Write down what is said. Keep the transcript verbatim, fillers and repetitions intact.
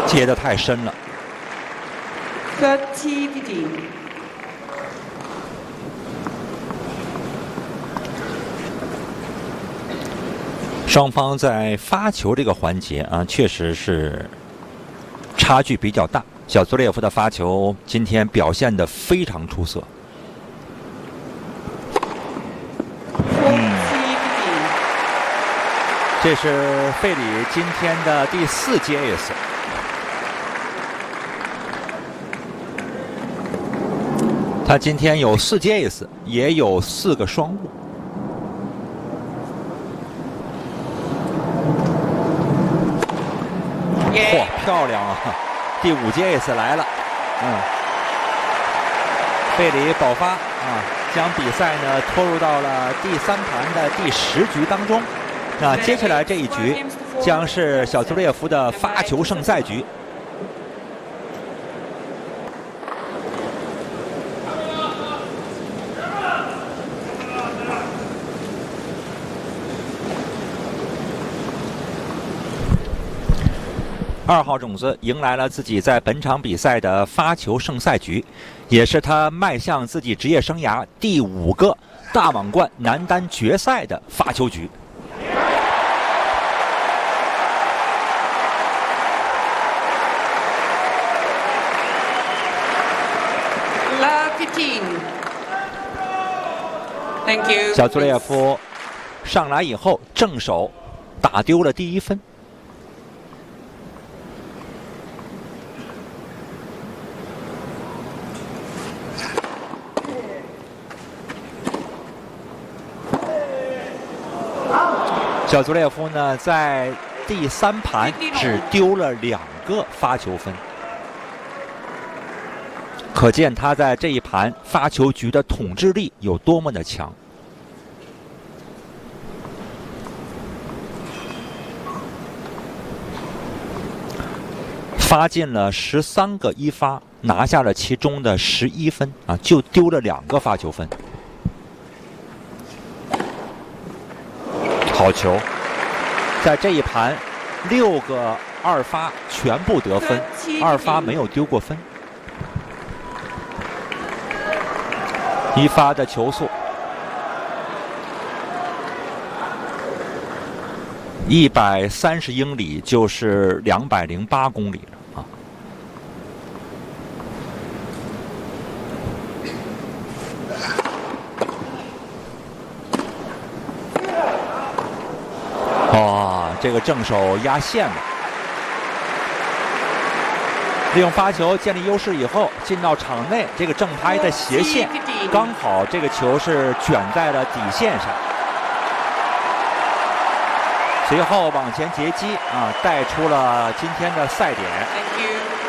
接得太深了。 thirty fifteen。 双方在发球这个环节啊，确实是差距比较大。小苏列夫的发球今天表现得非常出色。嗯，这是费里今天的第四接 ace。他今天有四接 ace， 也有四个双误。嚯，漂亮啊！第五接 ace 来了，嗯，费里爆发啊，将比赛呢拖入到了第三盘的第十局当中。那接下来这一局将是小苏列夫的发球胜赛局。二号种子迎来了自己在本场比赛的发球胜赛局，也是他迈向自己职业生涯第五个大满贯男单决赛的发球局。小苏列夫上来以后正手打丢了第一分。小苏列夫呢，在第三盘只丢了两个发球分，可见他在这一盘发球局的统治力有多么的强。发进了十三个一发，拿下了其中的十一分啊，就丢了两个发球分。好球，在这一盘六个二发全部得分，二发没有丢过分。一发的球速一百三十英里，就是两百零八公里了啊！哦，这个正手压线了。利用发球建立优势以后，进到场内，这个正拍的斜线，刚好这个球是卷在了底线上。随后往前截击啊，带出了今天的赛点。